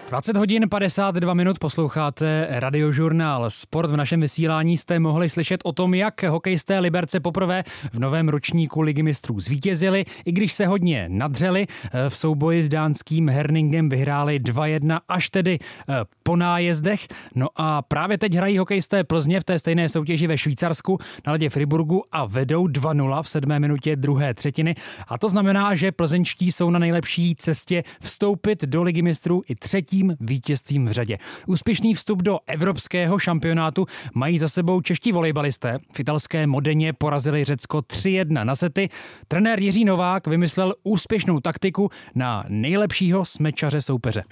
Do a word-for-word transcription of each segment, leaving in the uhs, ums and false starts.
dvacet hodin padesát dva minut posloucháte Radiožurnál Sport. V našem vysílání jste mohli slyšet o tom, jak hokejisté Liberce poprvé v novém ročníku Ligy mistrů zvítězili, i když se hodně nadřeli. V souboji s dánským Herningem vyhráli dva jedna až tedy po nájezdech. No a právě teď hrají hokejisté Plzně v té stejné soutěži ve Švýcarsku na ledě Friburgu a vedou dva nula v sedmé minutě druhé třetiny. A to znamená, že plzeňští jsou na nejlepší cestě vstoupit do Ligy mistrů i třetím vítězstvím v řadě. Úspěšný vstup do evropského šampionátu mají za sebou čeští volejbalisté. V italské Modeně porazili Řecko tři jedna na sety. Trenér Jiří Novák vymyslel úspěšnou taktiku na nejlepšího smečaře soupeře.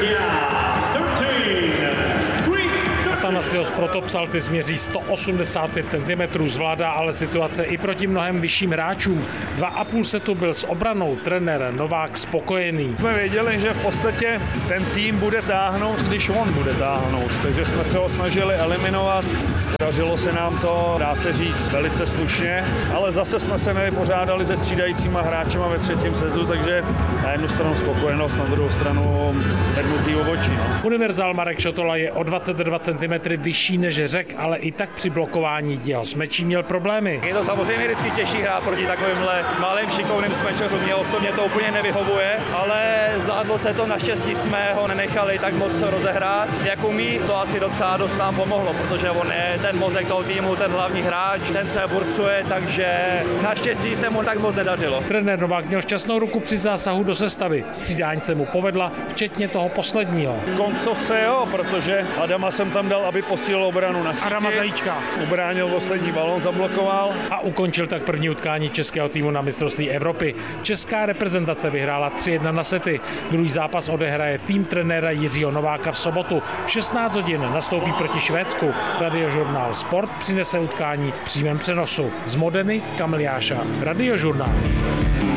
Atanasios Protopsal ty změří sto osmdesát pět centimetrů, zvládá ale situace i proti mnohem vyšším hráčům. Dva a půl setu byl s obranou trenér Novák spokojený. Jsme věděli, že v podstatě ten tým bude táhnout, když on bude táhnout, takže jsme se ho snažili eliminovat. Dařilo se nám to, dá se říct, velice slušně, ale zase jsme se nevypořádali se střídajícíma hráčema ve třetím setu, takže na jednu stranu spokojenost, na druhou stranu zvednutý obočí. No. Univerzál Marek Šotola je o dvacet dva centimetrů vyšší než Řek, ale i tak při blokování jeho smečí měl problémy. Je to samozřejmě vždycky těžší hrát proti takovýmhle malým šikovným smečařům. Mě osobně to úplně nevyhovuje, ale zvládlo se to, naštěstí jsme ho nenechali tak moc rozehrát, jak umí. To asi docela dost nám pomohlo, protože on je ten mozek toho týmu, ten hlavní hráč, ten se burcuje, takže naštěstí se mu tak moc nedařilo. Trenér Novák měl šťastnou ruku při zásahu do sestavy. Střídání se mu povedla, včetně toho posledního. Koncovce jo, protože Adama jsem tam dal, aby posílil obranu na síti. Adama Zajíčka. Ubránil poslední balón, zablokoval. A ukončil tak první utkání českého týmu na mistrovství Evropy. Česká reprezentace vyhrála tři jedna na sety. Druhý zápas odehraje tým trenéra Jiřího Nováka v sobotu. V šestnáct hodin nastoupí proti Švédsku. Radiožurnál Sport přinese utkání v přímém přenosu. Z Modeny Kamil Jáša. Radiožurnál.